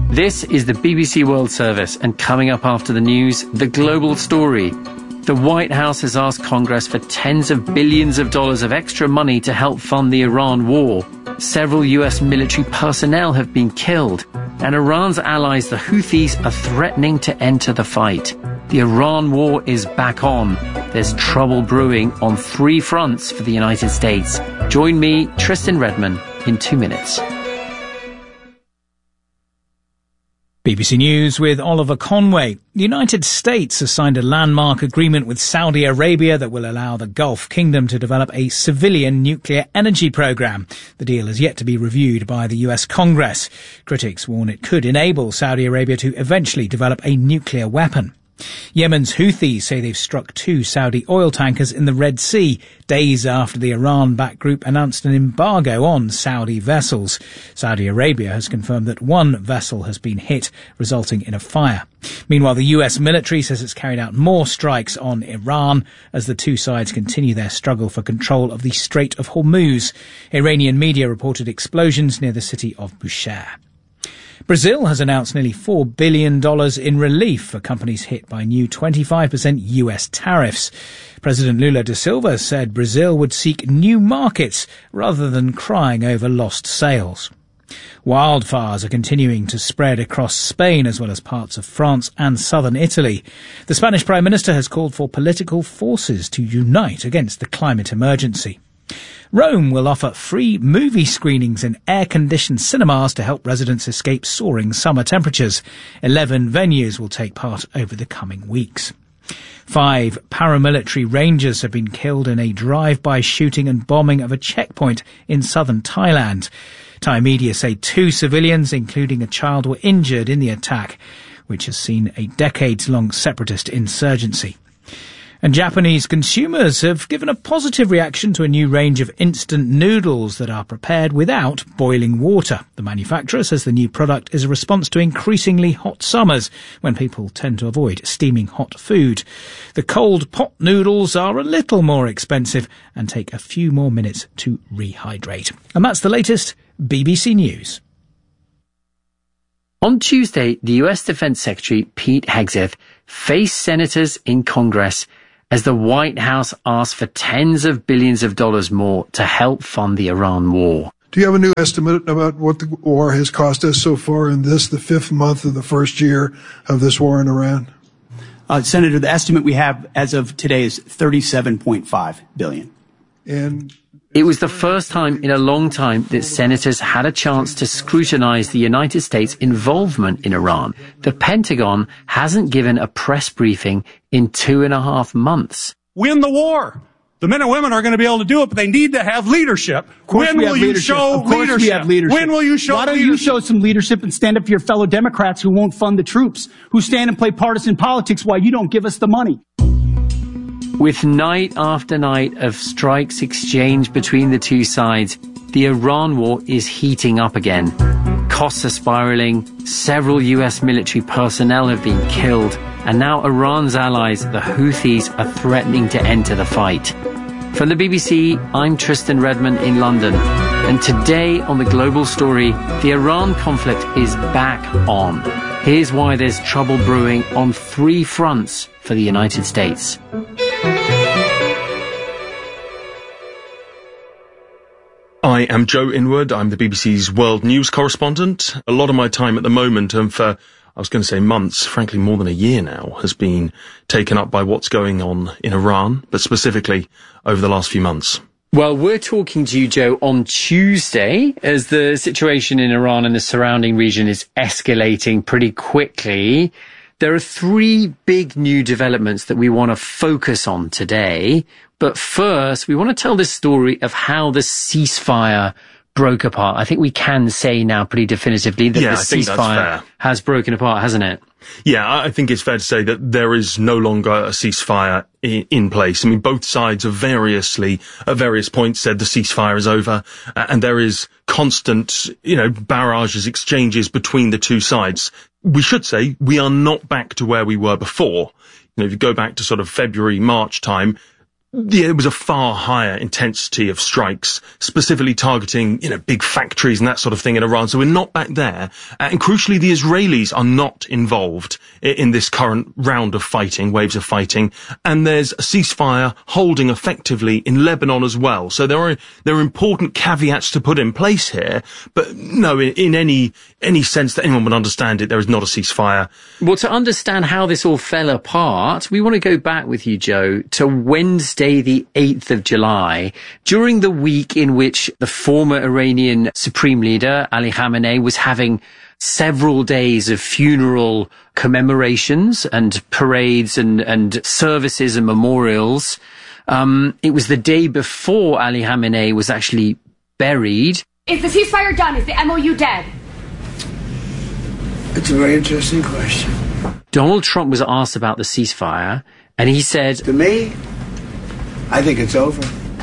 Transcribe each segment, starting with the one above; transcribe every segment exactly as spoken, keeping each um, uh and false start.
This is the B B C World Service, and coming up after the news, the global story. The White House has asked Congress for tens of billions of dollars of extra money to help fund the Iran war. Several U S military personnel have been killed, and Iran's allies, the Houthis, are threatening to enter the fight. The Iran war is back on. There's trouble brewing on three fronts for the United States. Join me, Tristan Redman, in two minutes. B B C News with Oliver Conway. The United States has signed a landmark agreement with Saudi Arabia that will allow the Gulf Kingdom to develop a civilian nuclear energy program. The deal is yet to be reviewed by the U S Congress. Critics warn it could enable Saudi Arabia to eventually develop a nuclear weapon. Yemen's Houthis say they've struck two Saudi oil tankers in the Red Sea, days after the Iran-backed group announced an embargo on Saudi vessels. Saudi Arabia has confirmed that one vessel has been hit, resulting in a fire. Meanwhile, the U S military says it's carried out more strikes on Iran as the two sides continue their struggle for control of the Strait of Hormuz. Iranian media reported explosions near the city of Bushehr. Brazil has announced nearly four billion dollars in relief for companies hit by new twenty-five percent U S tariffs. President Lula da Silva said Brazil would seek new markets rather than crying over lost sales. Wildfires are continuing to spread across Spain as well as parts of France and southern Italy. The Spanish Prime Minister has called for political forces to unite against the climate emergency. Rome will offer free movie screenings in air-conditioned cinemas to help residents escape soaring summer temperatures. Eleven venues will take part over the coming weeks. Five paramilitary rangers have been killed in a drive-by shooting and bombing of a checkpoint in southern Thailand. Thai media say two civilians, including a child, were injured in the attack, which has seen a decades-long separatist insurgency. And Japanese consumers have given a positive reaction to a new range of instant noodles that are prepared without boiling water. The manufacturer says the new product is a response to increasingly hot summers when people tend to avoid steaming hot food. The cold pot noodles are a little more expensive and take a few more minutes to rehydrate. And that's the latest B B C News. On Tuesday, the U S Defense Secretary Pete Hegseth faced senators in Congress as the White House asked for tens of billions of dollars more to help fund the Iran war. Do you have a new estimate about what the war has cost us so far in this, the fifth month of the first year of this war in Iran? Uh, Senator, the estimate we have as of today is thirty-seven point five billion dollars. And it was the first time in a long time that senators had a chance to scrutinize the United States' involvement in Iran. The Pentagon hasn't given a press briefing in two and a half months. Win the war. The men and women are going to be able to do it, but they need to have leadership. When will you show leadership? We have leadership? When will you show leadership? Why don't you show some leadership and stand up for your fellow Democrats who won't fund the troops, who stand and play partisan politics while you don't give us the money? With night after night of strikes exchanged between the two sides, the Iran war is heating up again. Costs are spiraling, several U S military personnel have been killed, and now Iran's allies, the Houthis, are threatening to enter the fight. From the B B C, I'm Tristan Redman in London, and today on The Global Story, the Iran conflict is back on. Here's why there's trouble brewing on three fronts for the United States. I am Joe Inwood. I'm the B B C's world news correspondent. A lot of my time at the moment, and for, I was going to say months, frankly more than a year now, has been taken up by what's going on in Iran, but specifically over the last few months. Well, we're talking to you, Joe, on Tuesday as the situation in Iran and the surrounding region is escalating pretty quickly. There are three big new developments that we want to focus on today. But first, we want to tell this story of how the ceasefire broke apart. I think we can say now pretty definitively that yeah, the I think that's ceasefire fair. has broken apart, hasn't it? Yeah, I think it's fair to say that there is no longer a ceasefire in, in place. I mean, both sides have variously, at various points, said the ceasefire is over, uh, and there is constant, you know, barrages, exchanges between the two sides. We should say we are not back to where we were before. You know, if you go back to sort of February, March time, yeah, there was a far higher intensity of strikes, specifically targeting, you know, big factories and that sort of thing in Iran. So we're not back there. Uh, and crucially, the Israelis are not involved in, in this current round of fighting, waves of fighting. And there's a ceasefire holding effectively in Lebanon as well. So there are, there are important caveats to put in place here. But no, in, in any, any sense that anyone would understand it, there is not a ceasefire. Well, to understand how this all fell apart, we want to go back with you, Joe, to Wednesday, the eighth of July, during the week in which the former Iranian Supreme Leader, Ali Khamenei, was having several days of funeral commemorations and parades and, and services and memorials. Um, it was the day before Ali Khamenei was actually buried. Is the ceasefire done? Is the M O U dead? It's a very interesting question. Donald Trump was asked about the ceasefire, and he said, to me, I think it's over.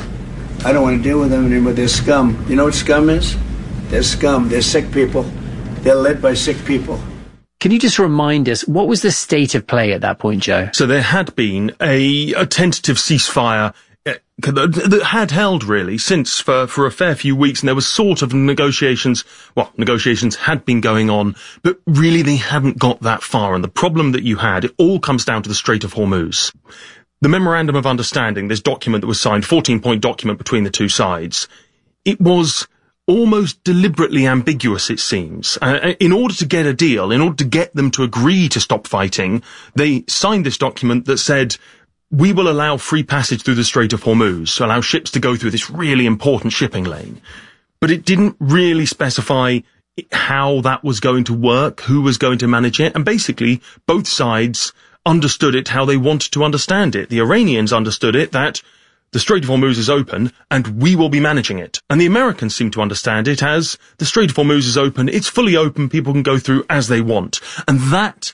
I don't want to deal with them anymore. They're scum. You know what scum is? They're scum. They're sick people. They're led by sick people. Can you just remind us, what was the state of play at that point, Joe? So there had been a, a tentative ceasefire uh, that had held, really, since for, for a fair few weeks, and there was sort of negotiations, well, negotiations had been going on, but really they hadn't got that far. And the problem that you had, it all comes down to the Strait of Hormuz. The Memorandum of Understanding, this document that was signed, fourteen-point document between the two sides, it was almost deliberately ambiguous, it seems. Uh, in order to get a deal, in order to get them to agree to stop fighting, they signed this document that said, we will allow free passage through the Strait of Hormuz, allow ships to go through this really important shipping lane. But it didn't really specify how that was going to work, who was going to manage it, and basically both sides understood it how they wanted to understand it. The Iranians understood it that the Strait of Hormuz is open and we will be managing it. And the Americans seem to understand it as the Strait of Hormuz is open, it's fully open, people can go through as they want. And that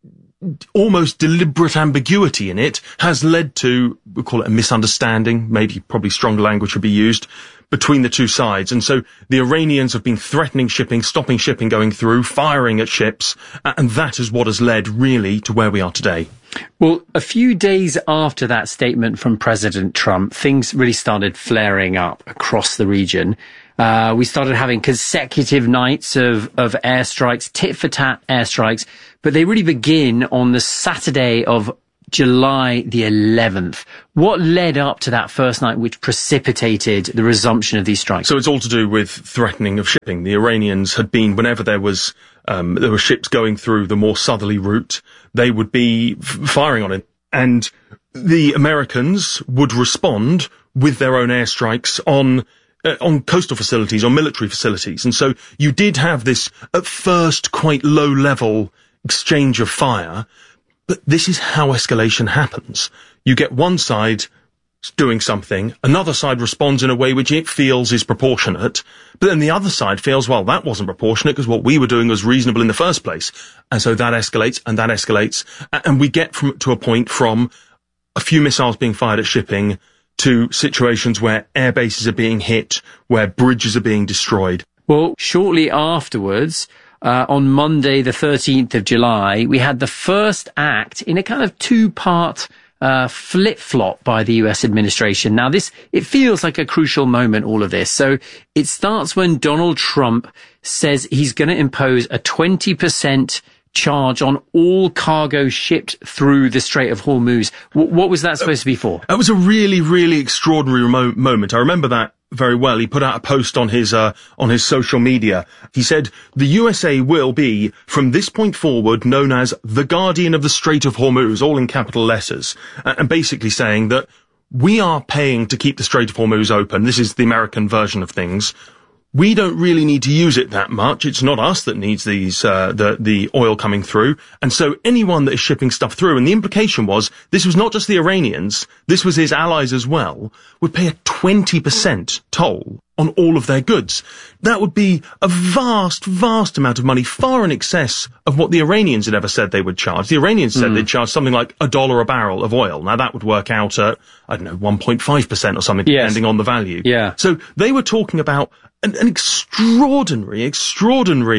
almost deliberate ambiguity in it has led to, we'll call it a misunderstanding, maybe probably stronger language should be used, between the two sides. And so the Iranians have been threatening shipping, stopping shipping going through, firing at ships, and that is what has led really to where we are today. Well, a few days after that statement from President Trump, things really started flaring up across the region. Uh, we started having consecutive nights of, of airstrikes, tit-for-tat airstrikes, but they really begin on the Saturday of July the eleventh. What led up to that first night which precipitated the resumption of these strikes? So it's all to do with threatening of shipping. The Iranians had been, whenever there was um, there were ships going through the more southerly route, they would be f- firing on it. And the Americans would respond with their own airstrikes on uh, on coastal facilities, on military facilities. And so you did have this, at first, quite low-level exchange of fire. But this is how escalation happens. You get one side doing something, another side responds in a way which it feels is proportionate, but then the other side feels, well, that wasn't proportionate because what we were doing was reasonable in the first place. And so that escalates and that escalates, and we get from to a point from a few missiles being fired at shipping to situations where air bases are being hit, where bridges are being destroyed. Well, shortly afterwards, Uh, on Monday, the thirteenth of July, we had the first act in a kind of two-part uh, flip-flop by the U S administration. Now, this, it feels like a crucial moment, all of this. So it starts when Donald Trump says he's going to impose a twenty percent charge on all cargo shipped through the Strait of Hormuz. W- what was that supposed to be for? That was a really, really extraordinary mo- moment. I remember that very well. He put out a post on his uh, on his social media. He said, the U S A will be, from this point forward, known as the Guardian of the Strait of Hormuz, all in capital letters, uh, and basically saying that we are paying to keep the Strait of Hormuz open. This is the American version of things. We don't really need to use it that much. It's not us that needs these, uh, the, the oil coming through. And so anyone that is shipping stuff through, and the implication was, this was not just the Iranians, this was his allies as well, would pay a twenty percent toll on all of their goods. That would be a vast, vast amount of money, far in excess of what the Iranians had ever said they would charge. The Iranians said mm. they'd charge something like a dollar a barrel of oil. Now that would work out at, I don't know, one point five percent or something, yes. depending on the value. Yeah. So they were talking about an, an extraordinary, extraordinary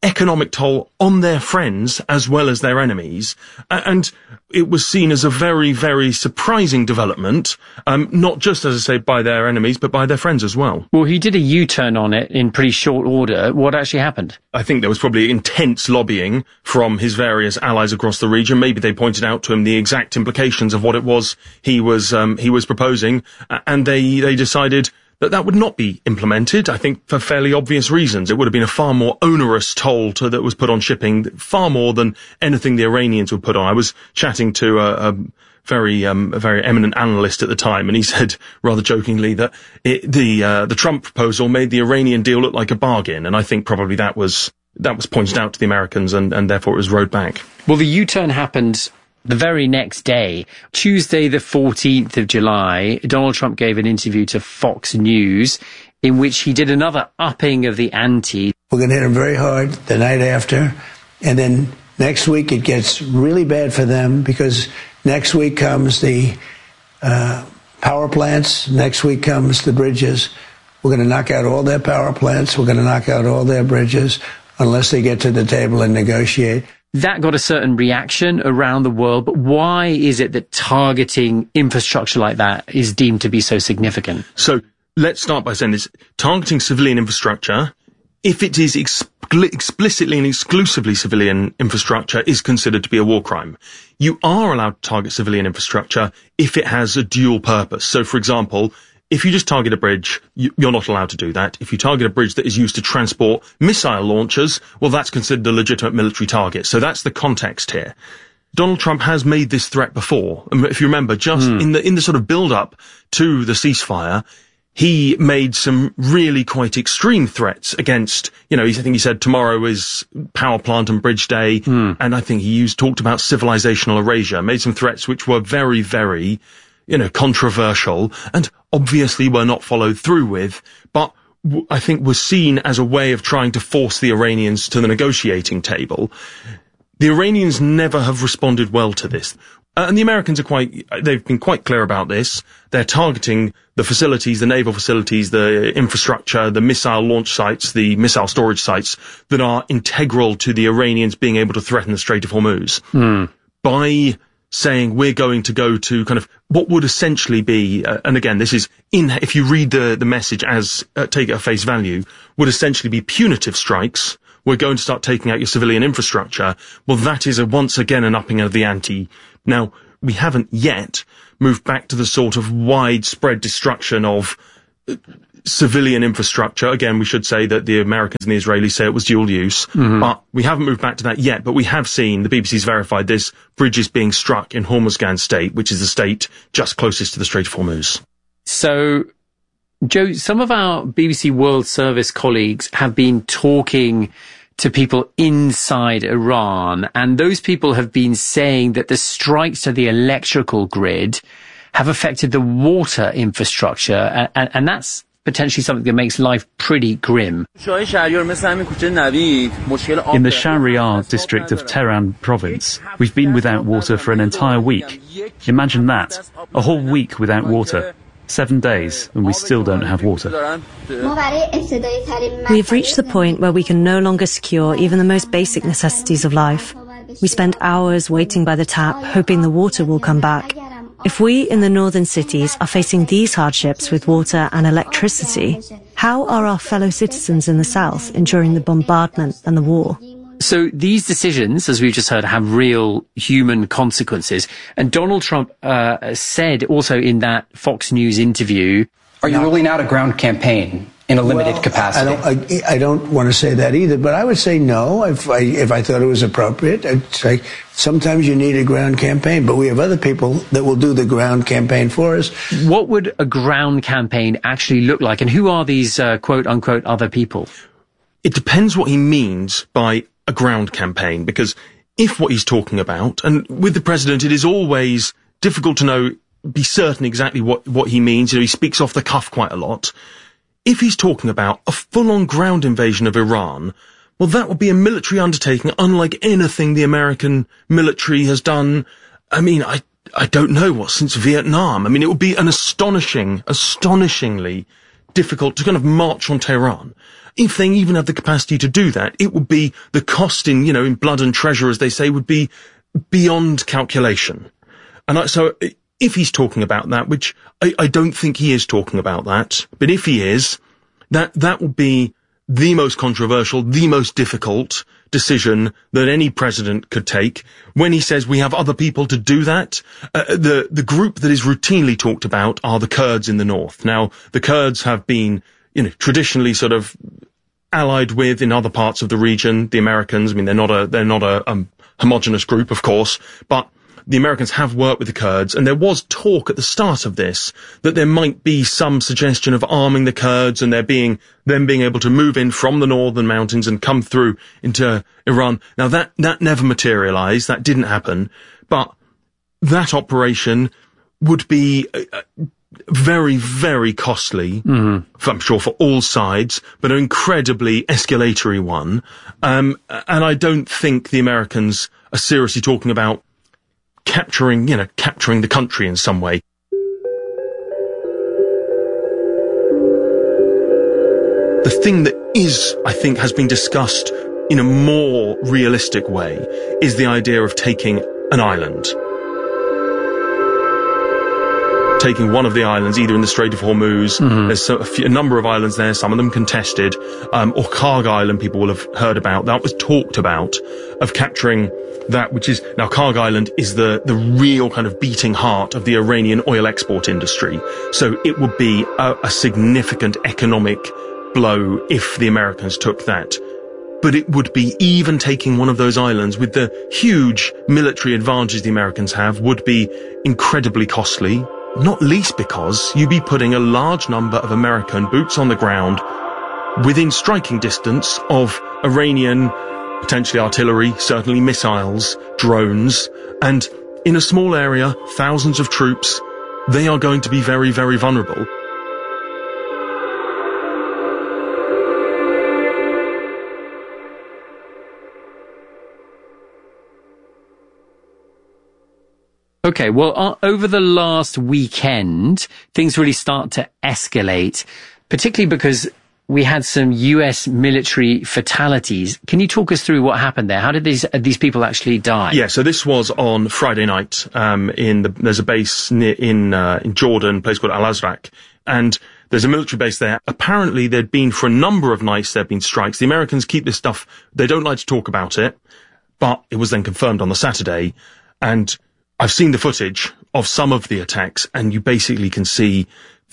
economic toll on their friends as well as their enemies, and it was seen as a very, very surprising development, um, not just, as I say, by their enemies, but by their friends as well. Well, he did a U-turn on it in pretty short order. What actually happened? I think there was probably intense lobbying from his various allies across the region. Maybe they pointed out to him the exact implications of what it was he was um, he was proposing, and they, they decided that that would not be implemented, I think, for fairly obvious reasons. It would have been a far more onerous toll to, that was put on shipping, far more than anything the Iranians would put on. I was chatting to a, a very, um, a very eminent analyst at the time, and he said, rather jokingly, that it, the, uh, the Trump proposal made the Iranian deal look like a bargain, and I think probably that was, that was pointed out to the Americans, and, and therefore it was rowed back. Well, the U-turn happened the very next day, Tuesday the fourteenth of July, Donald Trump gave an interview to Fox News in which he did another upping of the ante. We're going to hit them very hard the night after, and then next week it gets really bad for them because next week comes the uh, power plants, next week comes the bridges. We're going to knock out all their power plants, we're going to knock out all their bridges unless they get to the table and negotiate. That got a certain reaction around the world, but why is it that targeting infrastructure like that is deemed to be so significant? So let's start by saying this. Targeting civilian infrastructure, if it is expl- explicitly and exclusively civilian infrastructure, is considered to be a war crime. You are allowed to target civilian infrastructure if it has a dual purpose. So, for example, if you just target a bridge, you're not allowed to do that. If you target a bridge that is used to transport missile launchers, well, that's considered a legitimate military target. So that's the context here. Donald Trump has made this threat before. If you remember, just mm. in the in the sort of build-up to the ceasefire, he made some really quite extreme threats against, you know, I think he said tomorrow is power plant and bridge day, mm. and I think he used talked about civilizational erasure, made some threats which were very, very, you know, controversial, and obviously were not followed through with, but w- I think was seen as a way of trying to force the Iranians to the negotiating table. The Iranians never have responded well to this. Uh, and the Americans are quite, they've been quite clear about this. They're targeting the facilities, the naval facilities, the infrastructure, the missile launch sites, the missile storage sites that are integral to the Iranians being able to threaten the Strait of Hormuz. Mm. By saying we're going to go to kind of what would essentially be, uh, and again, this is in, if you read the, the message as, uh, take it at face value, would essentially be punitive strikes. We're going to start taking out your civilian infrastructure. Well, that is a, once again an upping of the ante. Now, we haven't yet moved back to the sort of widespread destruction of uh, civilian infrastructure. Again, we should say that the Americans and the Israelis say it was dual use, mm-hmm. but we haven't moved back to that yet. But we have seen, the B B C's verified this, bridges being struck in Hormuzgan state, which is the state just closest to the Strait of Hormuz. So, Joe, some of our B B C World Service colleagues have been talking to people inside Iran, and those people have been saying that the strikes to the electrical grid have affected the water infrastructure, and, and, and that's potentially something that makes life pretty grim. In the Shahryar district of Tehran province, we've been without water for an entire week. Imagine that, a whole week without water. Seven days, and we still don't have water. We've reached the point where we can no longer secure even the most basic necessities of life. We spend hours waiting by the tap, hoping the water will come back. If we in the northern cities are facing these hardships with water and electricity, how are our fellow citizens in the south enduring the bombardment and the war? So these decisions, as we've just heard, have real human consequences. And Donald Trump uh, said also in that Fox News interview... Are you ruling out a ground campaign in a limited well, capacity? I don't, I, I don't want to say that either, but I would say no if I, if I thought it was appropriate. I'd say sometimes you need a ground campaign, but we have other people that will do the ground campaign for us. What would a ground campaign actually look like? And who are these uh, quote-unquote other people? It depends what he means by a ground campaign, because if what he's talking about, and with the president it is always difficult to know, be certain exactly what, what he means, you know, he speaks off the cuff quite a lot. If he's talking about a full-on ground invasion of Iran, well, that would be a military undertaking unlike anything the American military has done. I mean, I, I don't know what, since Vietnam. I mean, it would be an astonishing, astonishingly difficult to kind of march on Tehran. If they even have the capacity to do that, it would be, the cost in, you know, in blood and treasure, as they say, would be beyond calculation. And I, so if he's talking about that, which I, I don't think he is talking about that, but if he is, that, that will be the most controversial, the most difficult decision that any president could take. When he says we have other people to do that, uh, the, the group that is routinely talked about are the Kurds in the north. Now, the Kurds have been, you know, traditionally sort of allied with in other parts of the region, the Americans. I mean, they're not a, they're not a, um, homogenous group, of course, but the Americans have worked with the Kurds, and there was talk at the start of this that there might be some suggestion of arming the Kurds and there being, them being able to move in from the northern mountains and come through into Iran. Now that, that never materialized, that didn't happen, but that operation would be uh, very, very costly, mm-hmm. for, I'm sure, for all sides, but an incredibly escalatory one. Um, and I don't think the Americans are seriously talking about capturing, you know, capturing the country in some way. The thing that is, I think, has been discussed in a more realistic way is the idea of taking an island. Taking one of the islands, either in the Strait of Hormuz, mm-hmm. there's a, few, a number of islands there, some of them contested, um, or Karg Island, people will have heard about. That was talked about, of capturing that, which is, now Karg Island is the, the real kind of beating heart of the Iranian oil export industry. So it would be a, a significant economic blow if the Americans took that. But it would be, even taking one of those islands with the huge military advantage the Americans have, would be incredibly costly. Not least because you'd be putting a large number of American boots on the ground within striking distance of Iranian, potentially artillery, certainly missiles, drones, and in a small area, thousands of troops. They are going to be very, very vulnerable. Okay, well, uh, over the last weekend, things really start to escalate, particularly because we had some U S military fatalities. Can you talk us through what happened there? How did these uh, these people actually die? Yeah, so this was on Friday night. Um, in the, there's a base near, in uh, in Jordan, a place called Al-Azraq, and there's a military base there. Apparently, there'd been for a number of nights there'd been strikes. The Americans keep this stuff; they don't like to talk about it, but it was then confirmed on the Saturday, and I've seen the footage of some of the attacks, and you basically can see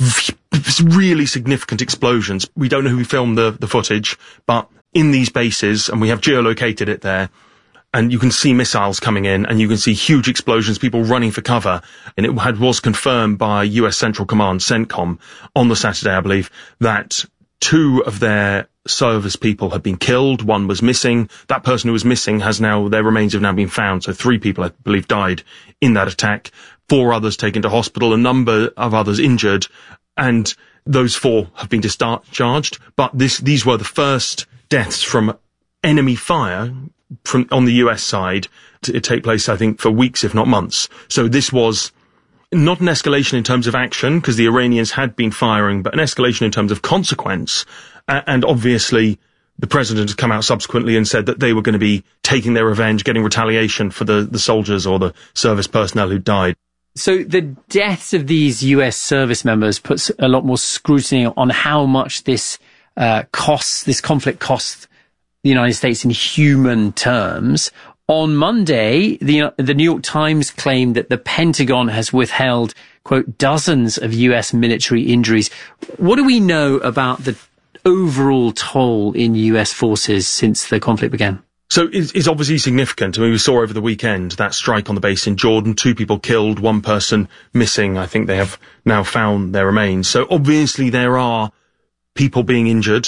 really significant explosions. We don't know who filmed the, the footage, but in these bases, and we have geolocated it there, and you can see missiles coming in, and you can see huge explosions, people running for cover. And it had, was confirmed by U S Central Command, CENTCOM, on the Saturday, I believe, that two of their service people had been killed. One was missing. That person who was missing has now, their remains have now been found. So three people, I believe, died in that attack. Four others taken to hospital, a number of others injured, and those four have been discharged. But this, these were the first deaths from enemy fire from, on the U S side to take place, I think, for weeks, if not months. So this was not an escalation in terms of action, because the Iranians had been firing, but an escalation in terms of consequence. And obviously, the president has come out subsequently and said that they were going to be taking their revenge, getting retaliation for the, the soldiers or the service personnel who died. So the deaths of these U S service members puts a lot more scrutiny on how much this uh, costs, this conflict costs the United States in human terms. On Monday, the, the New York Times claimed that the Pentagon has withheld, quote, dozens of U S military injuries. What do we know about the overall toll in U S forces since the conflict began? So it's, it's obviously significant. I mean, we saw over the weekend that strike on the base in Jordan, two people killed, one person missing. I think they have now found their remains. So obviously there are people being injured.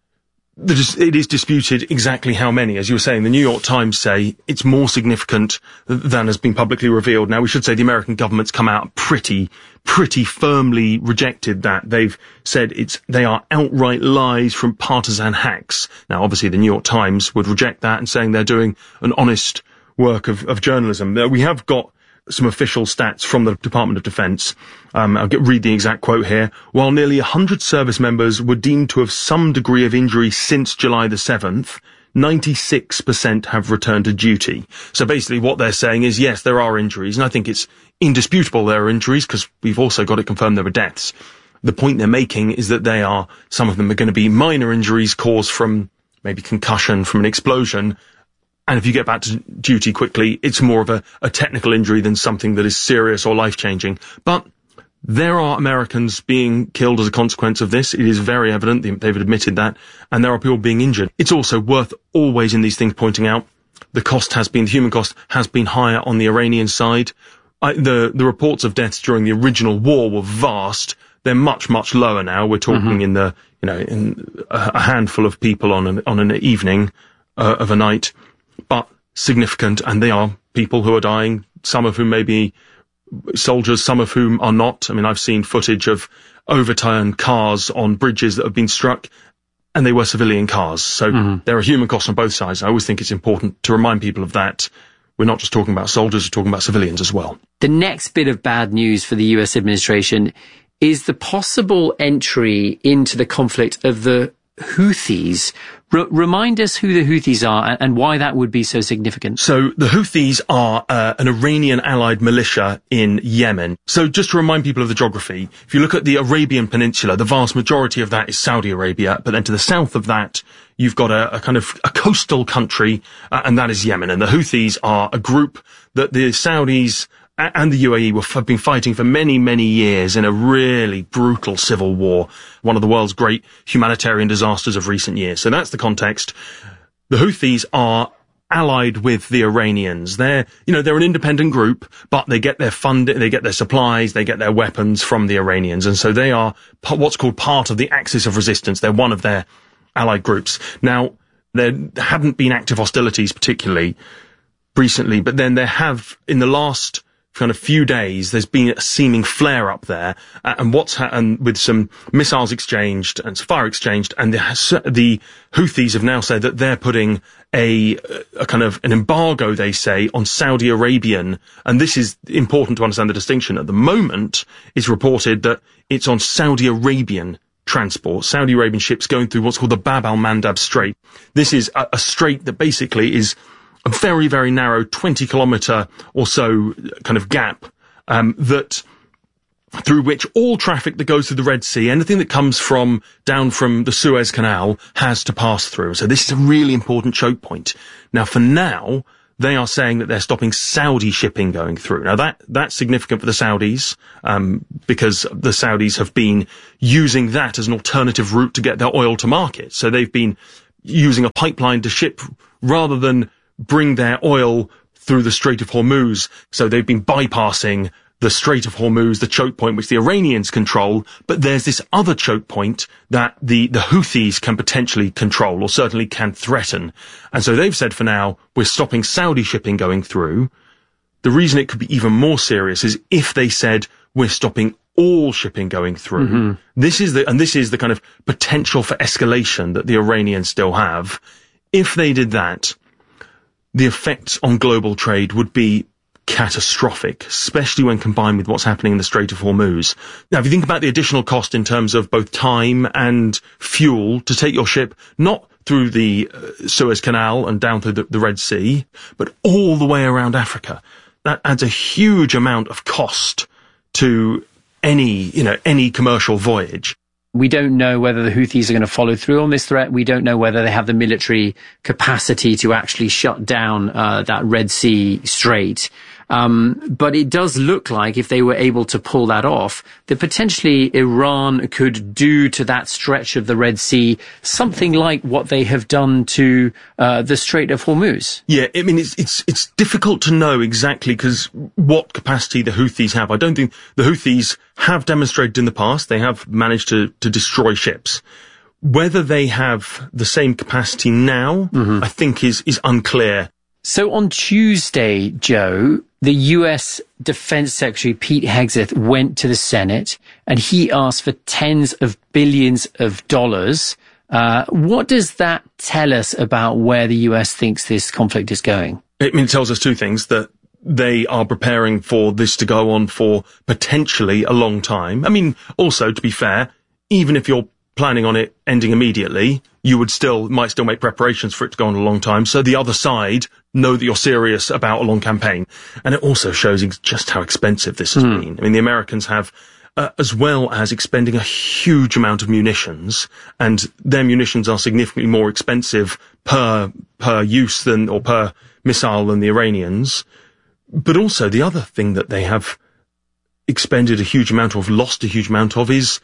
It is disputed exactly how many. As you were saying, the New York Times say it's more significant than has been publicly revealed. Now, we should say the American government's come out pretty, pretty firmly rejected that. They've said it's, they are outright lies from partisan hacks. Now, obviously, the New York Times would reject that and saying they're doing an honest work of, of journalism. We have got some official stats from the Department of Defense. Um, I'll get, read the exact quote here. While nearly one hundred service members were deemed to have some degree of injury since July the seventh, ninety-six percent have returned to duty. So basically what they're saying is, yes, there are injuries, and I think it's indisputable there are injuries, because we've also got it confirmed there are deaths. The point they're making is that they are, some of them are going to be minor injuries caused from maybe concussion from an explosion. And if you get back to duty quickly, it's more of a, a technical injury than something that is serious or life-changing. But there are Americans being killed as a consequence of this. It is very evident. They've admitted that. And there are people being injured. It's also worth always in these things pointing out the cost has been, the human cost has been higher on the Iranian side. I, the, the reports of deaths during the original war were vast. They're much, much lower now. We're talking mm-hmm. in the, you know, in a, a handful of people on an, on an evening uh, of a night. But significant, and they are people who are dying, some of whom may be soldiers, some of whom are not. I mean, I've seen footage of overturned cars on bridges that have been struck, and they were civilian cars. So mm-hmm. there are human costs on both sides. I always think it's important to remind people of that. We're not just talking about soldiers, we're talking about civilians as well. The next bit of bad news for the U S administration is the possible entry into the conflict of the Houthis. R- remind us who the Houthis are and, and why that would be so significant. So the Houthis are uh, an Iranian allied militia in Yemen. So just to remind people of the geography, if you look at the Arabian Peninsula, the vast majority of that is Saudi Arabia, but then to the south of that, you've got a, a kind of a coastal country, uh, and that is Yemen. And the Houthis are a group that the Saudis and the U A E were, have been fighting for many, many years in a really brutal civil war, one of the world's great humanitarian disasters of recent years. So that's the context. The Houthis are allied with the Iranians. They're, you know, they're an independent group, but they get their fund, they get their supplies, they get their weapons from the Iranians. And so they are what's called part of the axis of resistance. They're one of their allied groups. Now, there hadn't been active hostilities particularly recently, but then there have, in the last kind of few days, there's been a seeming flare up there, uh, and what's happened with some missiles exchanged and fire exchanged, and the, the Houthis have now said that they're putting a, a kind of an embargo, they say, on Saudi Arabian, and this is important to understand the distinction. At the moment, it's reported that it's on Saudi Arabian transport, Saudi Arabian ships going through what's called the Bab al-Mandab Strait. This is a, a strait that basically is a very, very narrow twenty kilometre or so kind of gap, um, that, through which all traffic that goes through the Red Sea, anything that comes from, down from the Suez Canal, has to pass through. So this is a really important choke point. Now, for now, they are saying that they're stopping Saudi shipping going through. Now that, that's significant for the Saudis, um, because the Saudis have been using that as an alternative route to get their oil to market. So they've been using a pipeline to ship rather than bring their oil through the Strait of Hormuz. So they've been bypassing the Strait of Hormuz, the choke point which the Iranians control, but there's this other choke point that the, the Houthis can potentially control, or certainly can threaten. And so they've said for now, we're stopping Saudi shipping going through. The reason it could be even more serious is if they said, we're stopping all shipping going through. Mm-hmm. This is the, and this is the kind of potential for escalation that the Iranians still have. If they did that, the effects on global trade would be catastrophic, especially when combined with what's happening in the Strait of Hormuz. Now, if you think about the additional cost in terms of both time and fuel to take your ship, not through the uh, Suez Canal and down through the, the Red Sea, but all the way around Africa, that adds a huge amount of cost to any, you know, any commercial voyage. We don't know whether the Houthis are going to follow through on this threat. We don't know whether they have the military capacity to actually shut down uh, that Red Sea Strait. Um, but it does look like if they were able to pull that off, that potentially Iran could do to that stretch of the Red Sea something like what they have done to uh, the Strait of Hormuz. Yeah, I mean, it's it's it's difficult to know exactly because what capacity the Houthis have. I don't think the Houthis have demonstrated in the past. They have managed to, to destroy ships. Whether they have the same capacity now, mm-hmm. I think is is unclear. So on Tuesday, Joe, the U S Defense Secretary Pete Hegseth went to the Senate and he asked for tens of billions of dollars. Uh, what does that tell us about where the U S thinks this conflict is going? I mean, it tells us two things, that they are preparing for this to go on for potentially a long time. I mean, also, to be fair, even if you're planning on it ending immediately, you would still, might still make preparations for it to go on a long time. So the other side know that you're serious about a long campaign. And it also shows just how expensive this has mm. been. I mean, the Americans have, uh, as well as expending a huge amount of munitions, and their munitions are significantly more expensive per, per use than, or per missile than the Iranians. But also the other thing that they have expended a huge amount of, lost a huge amount of, is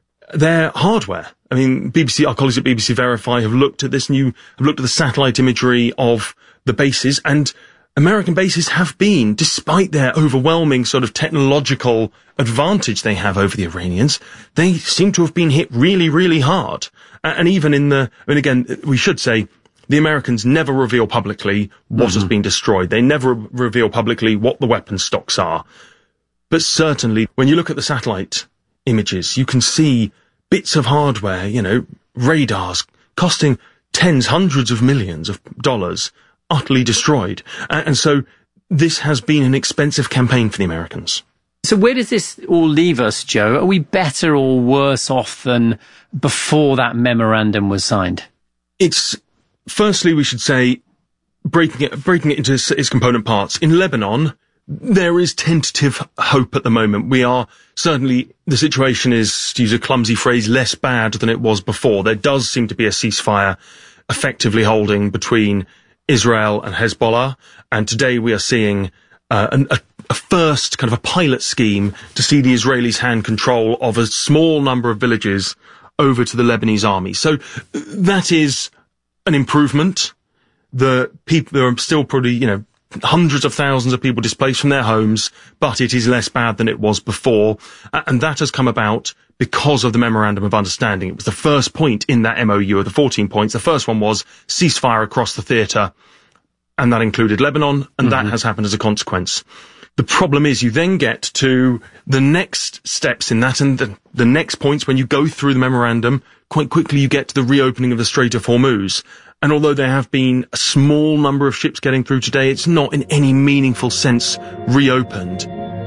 their hardware. I mean, B B C, our colleagues at B B C Verify have looked at this new, have looked at the satellite imagery of the bases, and American bases have been, despite their overwhelming sort of technological advantage they have over the Iranians, they seem to have been hit really, really hard. And even in the, I mean, again, we should say, the Americans never reveal publicly what mm-hmm. has been destroyed. They never reveal publicly what the weapon stocks are. But certainly, when you look at the satellite images, you can see bits of hardware, you know, radars costing tens, hundreds of millions of dollars, utterly destroyed. And, and so this has been an expensive campaign for the Americans. So where does this all leave us, Joe? Are we better or worse off than before that memorandum was signed? It's, firstly, we should say, breaking it, breaking it into its, its component parts. In Lebanon, there is tentative hope at the moment. We are, certainly, the situation is, to use a clumsy phrase, less bad than it was before. There does seem to be a ceasefire effectively holding between Israel and Hezbollah, and today we are seeing uh, an, a, a first kind of a pilot scheme to see the Israelis hand control of a small number of villages over to the Lebanese army. So that is an improvement. The people, there are still probably, you know, hundreds of thousands of people displaced from their homes, but it is less bad than it was before. And that has come about because of the Memorandum of Understanding. It was the first point in that M O U of the fourteen points. The first one was ceasefire across the theatre, and that included Lebanon, and mm-hmm. that has happened as a consequence. The problem is you then get to the next steps in that, and the, the next points when you go through the memorandum, quite quickly you get to the reopening of the Strait of Hormuz. And although there have been a small number of ships getting through today, it's not in any meaningful sense reopened.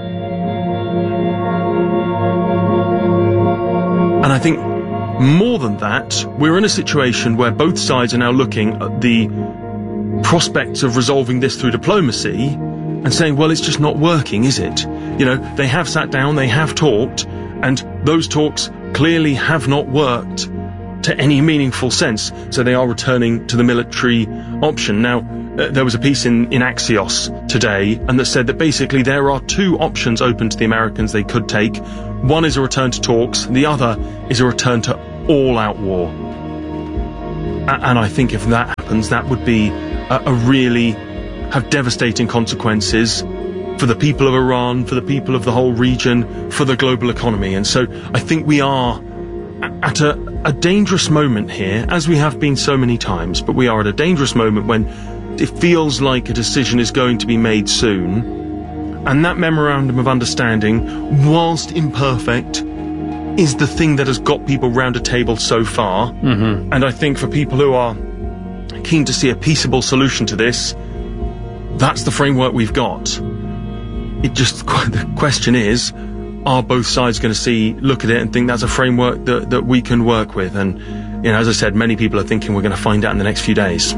And I think more than that, we're in a situation where both sides are now looking at the prospects of resolving this through diplomacy and saying, well, it's just not working, is it? You know, they have sat down, they have talked, and those talks clearly have not worked to any meaningful sense, so they are returning to the military option. Now, uh, there was a piece in, in Axios today, and that said that basically there are two options open to the Americans they could take. One is a return to talks, the other is a return to all-out war. A- and I think if that happens, that would be a, a really, have devastating consequences for the people of Iran, for the people of the whole region, for the global economy. And so I think we are at a, a dangerous moment here, as we have been so many times, but we are at a dangerous moment when it feels like a decision is going to be made soon. And that Memorandum of Understanding, whilst imperfect, is the thing that has got people round a table so far. Mm-hmm. And I think for people who are keen to see a peaceable solution to this, that's the framework we've got. It just, the question is, are both sides going to see, look at it and think that's a framework that, that we can work with? And, you know, as I said, many people are thinking we're going to find out in the next few days.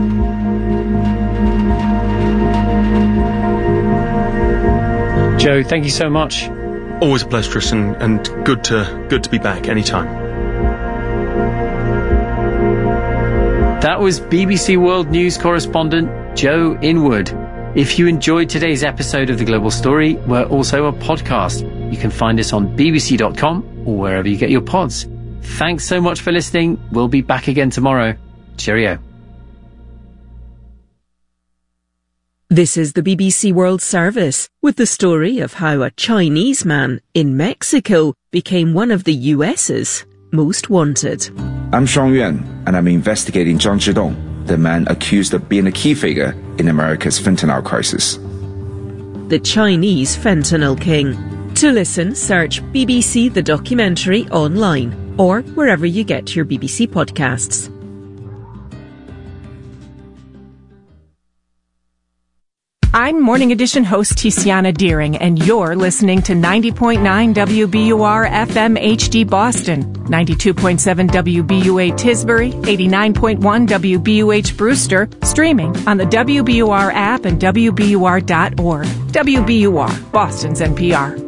Joe, thank you so much. Always a pleasure, Tristan, and good to, good to be back anytime. That was B B C World News correspondent Joe Inwood. If you enjoyed today's episode of The Global Story, we're also a podcast. You can find us on b b c dot com or wherever you get your pods. Thanks so much for listening. We'll be back again tomorrow. Cheerio. This is the B B C World Service with the story of how a Chinese man in Mexico became one of the U S's most wanted. I'm Shuang Yuan, and I'm investigating Zhang Zhidong, the man accused of being a key figure in America's fentanyl crisis. The Chinese Fentanyl King. To listen, search B B C The Documentary online or wherever you get your B B C podcasts. I'm Morning Edition host Tiziana Deering, and you're listening to ninety point nine W B U R F M H D Boston, ninety-two point seven W B U A Tisbury, eighty-nine point one W B U H Brewster, streaming on the W B U R app and W B U R dot org. W B U R, Boston's N P R.